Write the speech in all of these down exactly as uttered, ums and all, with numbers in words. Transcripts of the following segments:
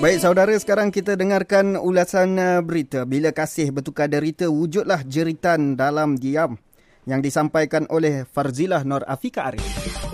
Baik saudara, sekarang kita dengarkan ulasan berita. Bila kasih bertukar derita, wujudlah jeritan dalam diam, yang disampaikan oleh Farzilah Nur Afika Arif.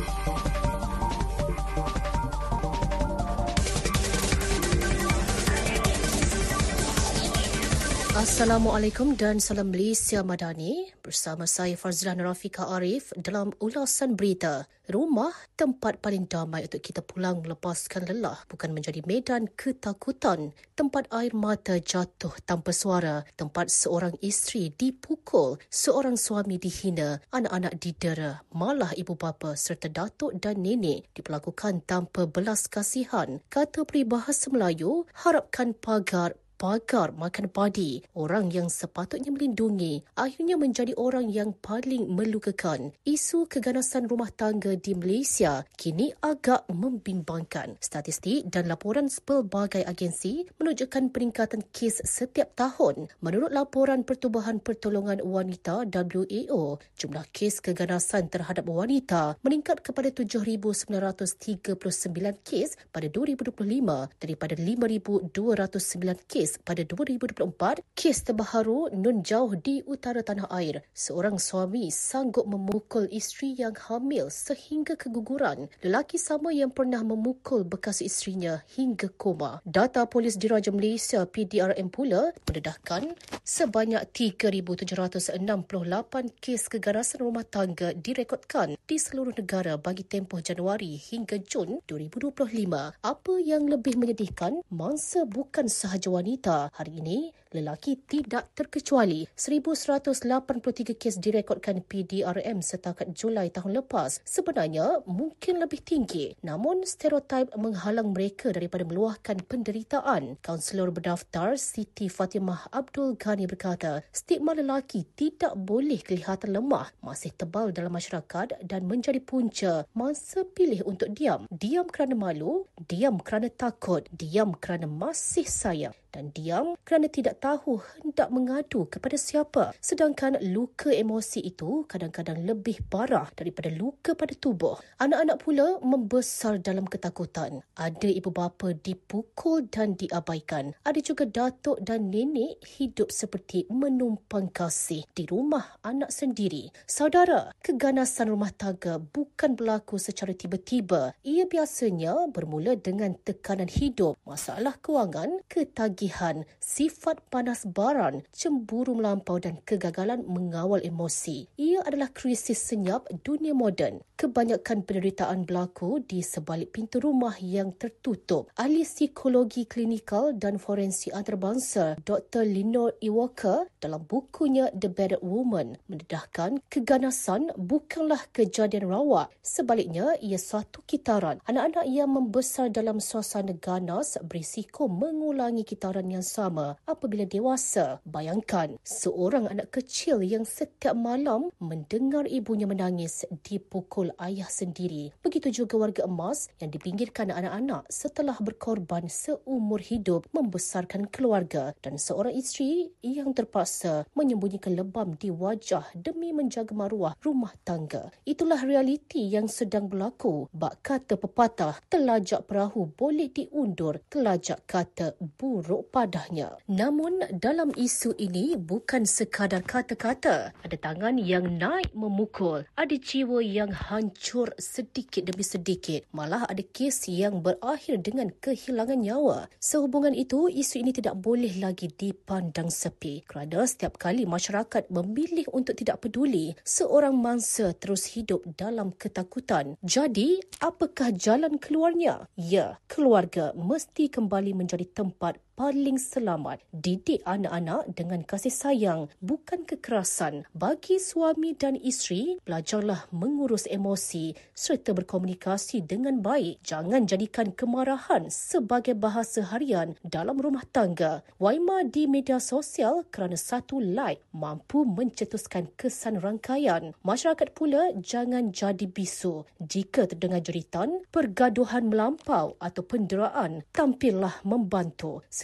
Assalamualaikum dan salam Malaysia Madani. Bersama saya Farzilah Nur Afika Arif dalam ulasan berita. Rumah tempat paling damai untuk kita pulang melepaskan lelah, bukan menjadi medan ketakutan, tempat air mata jatuh tanpa suara, tempat seorang isteri dipukul, seorang suami dihina, anak-anak didera, malah ibu bapa serta datuk dan nenek diperlakukan tanpa belas kasihan. Kata peribahasa Melayu, harapkan pagar pagar makan padi. Orang yang sepatutnya melindungi akhirnya menjadi orang yang paling melukakan. Isu keganasan rumah tangga di Malaysia kini agak membimbangkan. Statistik dan laporan pelbagai agensi menunjukkan peningkatan kes setiap tahun. Menurut laporan Pertubuhan Pertolongan Wanita W A O, jumlah kes keganasan terhadap wanita meningkat kepada tujuh ribu sembilan ratus tiga puluh sembilan kes pada dua ribu dua puluh lima daripada lima ribu dua ratus sembilan kes pada dua ribu dua puluh empat. Kes terbaru nun jauh di utara tanah air. Seorang suami sanggup memukul isteri yang hamil sehingga keguguran. Lelaki sama yang pernah memukul bekas isterinya hingga koma. Data Polis Diraja Malaysia P D R M pula mendedahkan sebanyak tiga ribu tujuh ratus enam puluh lapan kes keganasan rumah tangga direkodkan di seluruh negara bagi tempoh Januari hingga Jun dua ribu dua puluh lima. Apa yang lebih menyedihkan, mangsa bukan sahaja wanita. Hari ini, lelaki tidak terkecuali. seribu seratus lapan puluh tiga kes direkodkan P D R M setakat Julai tahun lepas. Sebenarnya mungkin lebih tinggi. Namun, stereotip menghalang mereka daripada meluahkan penderitaan. Kaunselor berdaftar Siti Fatimah Abdul Ghani berkata, stigma lelaki tidak boleh kelihatan lemah, masih tebal dalam masyarakat dan menjadi punca mangsa pilih untuk diam. Diam kerana malu, diam kerana takut, diam kerana masih sayang, dan diam kerana tidak tahu hendak mengadu kepada siapa. Sedangkan luka emosi itu kadang-kadang lebih parah daripada luka pada tubuh. Anak-anak pula membesar dalam ketakutan. Ada ibu bapa dipukul dan diabaikan. Ada juga datuk dan nenek hidup seperti menumpang kasih di rumah anak sendiri. Saudara, keganasan rumah tangga bukan berlaku secara tiba-tiba. Ia biasanya bermula dengan tekanan hidup, masalah kewangan, ketagihan, sifat panas baran, cemburu melampau dan kegagalan mengawal emosi. Ia adalah krisis senyap dunia moden. Kebanyakan penderitaan berlaku di sebalik pintu rumah yang tertutup. Ahli psikologi klinikal dan forensik antarabangsa Doktor Lenore Iwaka dalam bukunya The Battered Woman mendedahkan keganasan bukanlah kejadian rawak. Sebaliknya, ia suatu kitaran. Anak-anak yang membesar dalam suasana ganas berisiko mengulangi kitaran yang sama apabila dewasa. Bayangkan, seorang anak kecil yang setiap malam mendengar ibunya menangis dipukul ayah sendiri. Begitu juga warga emas yang dipinggirkan anak-anak setelah berkorban seumur hidup membesarkan keluarga, dan seorang isteri yang terpaksa menyembunyikan lebam di wajah demi menjaga maruah rumah tangga. Itulah realiti yang sedang berlaku. Bak kata pepatah, telajak perahu boleh diundur, telajak kata buruk padahnya. Namun dalam isu ini bukan sekadar kata-kata. Ada tangan yang naik memukul, ada jiwa yang hancur sedikit demi sedikit. Malah ada kes yang berakhir dengan kehilangan nyawa. Sehubungan itu, isu ini tidak boleh lagi dipandang sepi. Kerana setiap kali masyarakat memilih untuk tidak peduli, seorang mangsa terus hidup dalam ketakutan. Jadi, apakah jalan keluarnya? Ya, keluarga mesti kembali menjadi tempat paling selamat. Didik anak-anak dengan kasih sayang, bukan kekerasan. Bagi suami dan isteri, belajarlah mengurus emosi serta berkomunikasi dengan baik. Jangan jadikan kemarahan sebagai bahasa harian dalam rumah tangga. Waima di media sosial kerana satu like mampu mencetuskan kesan rangkaian. Masyarakat pula jangan jadi bisu. Jika terdengar jeritan, pergaduhan melampau atau penderaan, tampillah membantu.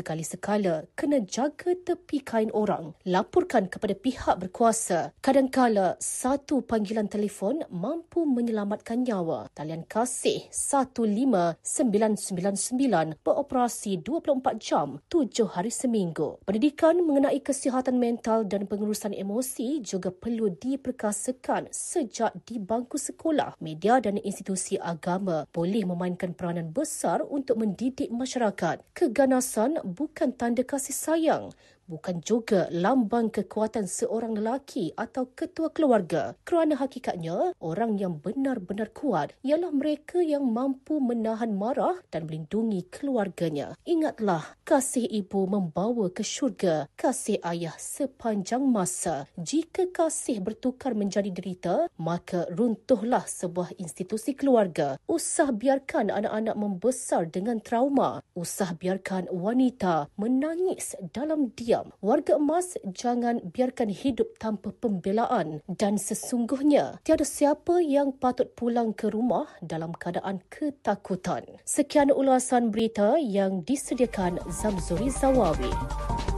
sekali-sekala kena jaga tepi kain orang. Laporkan kepada pihak berkuasa. Kadangkala satu panggilan telefon mampu menyelamatkan nyawa. Talian kasih satu lima sembilan sembilan sembilan beroperasi dua puluh empat jam, tujuh hari seminggu. Pendidikan mengenai kesihatan mental dan pengurusan emosi juga perlu diperkasakan sejak di bangku sekolah. Media dan institusi agama boleh memainkan peranan besar untuk mendidik masyarakat. Keganasan bukan tanda kasih sayang, bukan juga lambang kekuatan seorang lelaki atau ketua keluarga. Kerana hakikatnya, orang yang benar-benar kuat ialah mereka yang mampu menahan marah dan melindungi keluarganya. Ingatlah, kasih ibu membawa ke syurga, kasih ayah sepanjang masa. Jika kasih bertukar menjadi derita, maka runtuhlah sebuah institusi keluarga. Usah biarkan anak-anak membesar dengan trauma. Usah biarkan wanita menangis dalam diam. Warga emas, jangan biarkan hidup tanpa pembelaan. Dan sesungguhnya, tiada siapa yang patut pulang ke rumah dalam keadaan ketakutan. Sekian ulasan berita yang disediakan Zamzuri Zawawi.